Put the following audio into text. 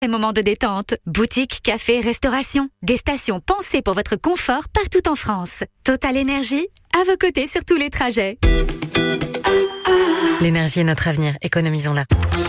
Un moment de détente. Boutique, café, restauration. Des stations pensées pour votre confort partout en France. Total Énergie, à vos côtés sur tous les trajets. L'énergie est notre avenir, économisons-la.